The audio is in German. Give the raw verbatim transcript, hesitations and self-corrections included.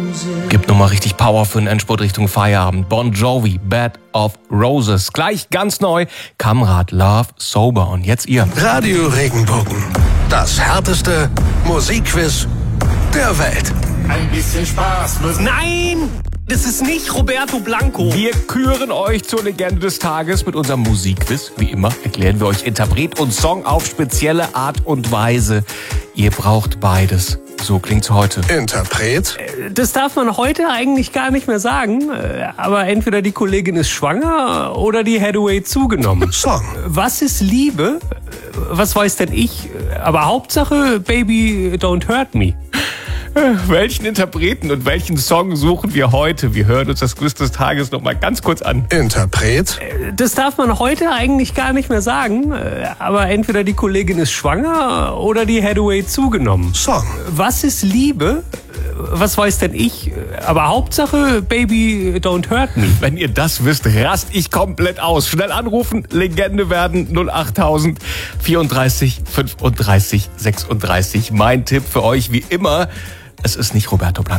Gibt nochmal richtig Power für den Endspurt Richtung Feierabend. Bon Jovi, Bed of Roses. Gleich ganz neu, Kamrat, Love, Sober. Und jetzt ihr. Radio Regenbogen. Das härteste Musikquiz der Welt. Ein bisschen Spaß muss... Nein! Das ist nicht Roberto Blanco. Wir küren euch zur Legende des Tages mit unserem Musikquiz. Wie immer erklären wir euch Interpret und Song auf spezielle Art und Weise. Ihr braucht beides. So klingt's heute. Interpret? Das darf man heute eigentlich gar nicht mehr sagen. Aber entweder die Kollegin ist schwanger oder die Hathaway zugenommen. Song. Was ist Liebe? Was weiß denn ich? Aber Hauptsache, Baby, don't hurt me. Welchen Interpreten und welchen Song suchen wir heute? Wir hören uns das Quiz des Tages noch mal ganz kurz an. Interpret? Das darf man heute eigentlich gar nicht mehr sagen. Aber entweder die Kollegin ist schwanger oder die Hathaway zugenommen. Song. Was ist Liebe? Was weiß denn ich? Aber Hauptsache, Baby, don't hurt me. Wenn ihr das wisst, rast ich komplett aus. Schnell anrufen, Legende werden, null achttausend vierunddreißig fünfunddreißig sechsunddreißig. Mein Tipp für euch wie immer, es ist nicht Roberto Blanco.